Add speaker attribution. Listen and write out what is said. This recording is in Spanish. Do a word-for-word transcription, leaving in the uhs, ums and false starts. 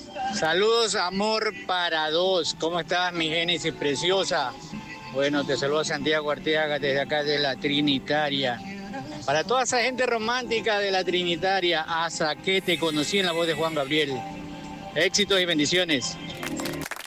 Speaker 1: Saludos, amor para dos. ¿Cómo estás, mi Génesis preciosa? Bueno, te saludo Santiago Arteaga desde acá de la Trinitaria. Para toda esa gente romántica de la Trinitaria, hasta que te conocí en la voz de Juan Gabriel. Éxitos y bendiciones.